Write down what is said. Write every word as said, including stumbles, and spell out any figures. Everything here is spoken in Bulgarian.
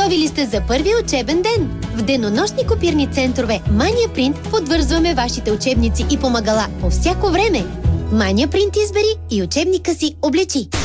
Готови ли сте за първия учебен ден? В денонощни копирни центрове Mania Print подвързваме вашите учебници и помагала по всяко време. Mania Print избери и учебника си облечи.